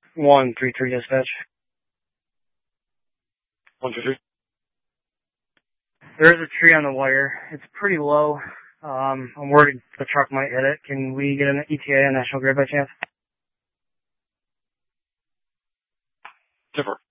133 dispatch. 123. There is a tree on the wire. It's pretty low. I'm worried the truck might hit it. Can we get an ETA on National Grid by chance? 10-4.